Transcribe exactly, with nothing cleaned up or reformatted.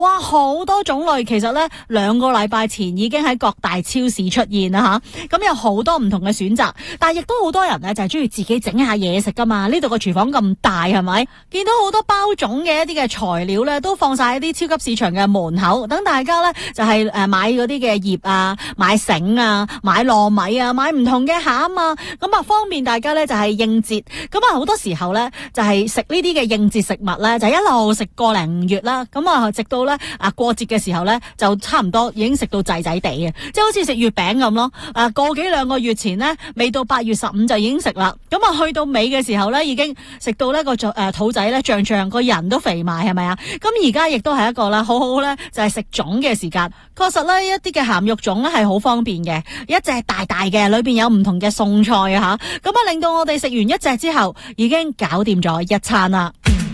哇，好多種類，其實咧兩個禮拜前已經喺各大超市出現啦吓，咁有好多唔同嘅選擇，但係亦都好多人咧就係中意自己整下嘢食噶嘛。呢度個廚房咁大，係咪？見到好多包種嘅一啲嘅材料咧，都放晒喺啲超級市場嘅門口，等大家咧就係誒買嗰啲嘅葉啊，買繩啊，買糯米啊，買唔同嘅餡啊，咁啊方便大家咧就係應節。咁啊好多時候咧就係食呢啲嘅應節食物咧，就一路食個零月啦，咁啊直到咧啊過節嘅時候咧就差唔多已經食到滯滯地嘅，即係好似食月餅咁咯。啊個幾兩個月前咧未到八月十五就已經食啦，咁啊去到尾嘅時候咧已經食到呢個誒肚仔咧脹脹，個人都肥埋，係咪啊？咁而家亦都係一個啦好好咧就係食粽嘅時間。確實咧一啲嘅鹹肉粽咧係好方便嘅，一隻大大嘅，裏邊有唔同嘅餸菜啊吓，咁啊令到我哋食完一隻之後已經搞掂咗一餐啦。